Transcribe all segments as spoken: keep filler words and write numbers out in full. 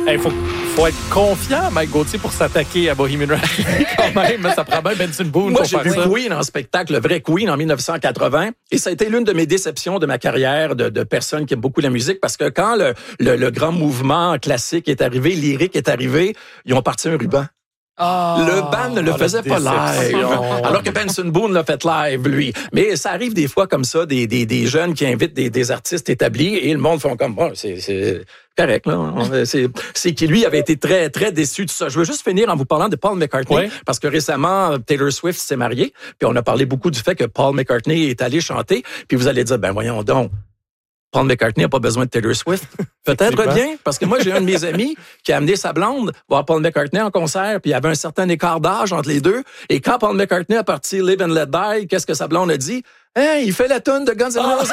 Il faut, faut être confiant, Mike Gauthier, pour s'attaquer à Bohemian Rhapsody quand même. Ça prend bien Benson Boone Moi, pour j'ai faire vu ça. Queen en spectacle, le vrai Queen, en dix-neuf cent quatre-vingts. Et ça a été l'une de mes déceptions de ma carrière de, de personne qui aime beaucoup la musique, parce que quand le, le, le grand mouvement classique est arrivé, lyrique est arrivé, ils ont parti un ruban. Oh. Le band ne le Oh, faisait pas live, déception. alors que Benson Boone l'a fait live, lui. Mais ça arrive des fois comme ça, des, des, des jeunes qui invitent des, des artistes établis et le monde font comme, bon, c'est, c'est correct, là. C'est, c'est qui, lui, avait été très, très déçu de ça. Je veux juste finir en vous parlant de Paul McCartney, ouais. parce que récemment, Taylor Swift s'est mariée, puis on a parlé beaucoup du fait que Paul McCartney est allé chanter, puis vous allez dire, ben voyons donc, Paul McCartney n'a pas besoin de Taylor Swift. Peut-être bien, parce que moi, j'ai un de mes amis qui a amené sa blonde voir Paul McCartney en concert, puis il y avait un certain écart d'âge entre les deux. Et quand Paul McCartney a parti Live and Let Die, qu'est-ce que sa blonde a dit? Hein, il fait la tune de Guns N' Roses!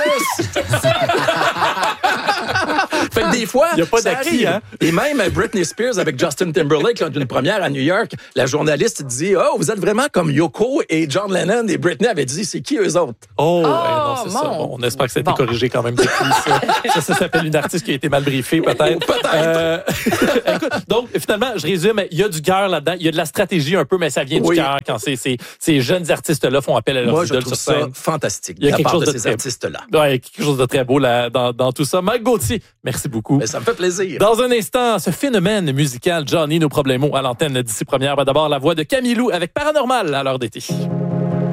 Fait que des fois, il y a pas ça d'acquis, arrive. hein? Et même Britney Spears avec Justin Timberlake, lors d'une première à New York, la journaliste dit, oh, vous êtes vraiment comme Yoko et John Lennon. Et Britney avait dit, c'est qui eux autres? Oh, Oh, ouais, non, c'est mon. ça. Bon, on espère que ça a été Bon. corrigé quand même depuis ça. ça, ça s'appelle une artiste qui a été mal briefée, peut-être. Peut-être. Euh, écoute, donc, finalement, je résume, il y a du cœur là-dedans, il y a de la stratégie un peu, mais ça vient Oui. du cœur quand ces, ces, ces jeunes artistes-là font appel à leurs Moi, je idoles trouve sur ça scène. fantastique Il y a de la quelque part chose de de ces très- artistes-là. Ouais, quelque chose de très beau là, dans, dans tout ça. Mike Gauthier, merci beaucoup. Mais ça me fait plaisir. Dans un instant, ce phénomène musical, Johnny, nos problèmes à l'antenne d'ici première, va d'abord la voix de Camille Lou avec Paranormal à l'heure d'été.